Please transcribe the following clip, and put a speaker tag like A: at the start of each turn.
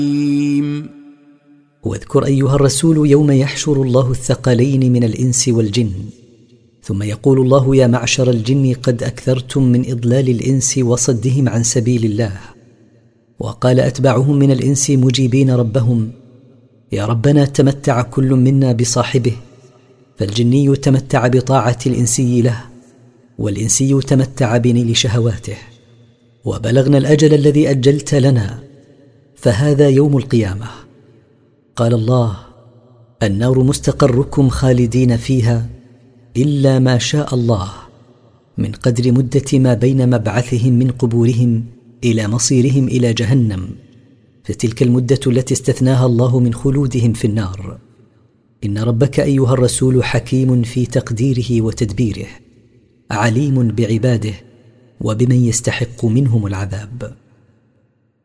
A: واذكر أيها الرسول يوم يحشر الله الثقلين من الإنس والجن، ثم يقول الله: يا معشر الجن قد أكثرتم من إضلال الإنس وصدهم عن سبيل الله. وقال أتباعهم من الإنس مجيبين ربهم: يا ربنا تمتع كل منا بصاحبه، فالجني تمتع بطاعة الإنسي له، والإنسي تمتع بنيل شهواته. وبلغنا الأجل الذي أجلت لنا، فهذا يوم القيامة. قال الله: النار مستقركم خالدين فيها إلا ما شاء الله، من قدر مدة ما بين مبعثهم من قبورهم إلى مصيرهم إلى جهنم، فتلك المدة التي استثناها الله من خلودهم في النار. إن ربك أيها الرسول حكيم في تقديره وتدبيره، عليم بعباده وبمن يستحق منهم العذاب.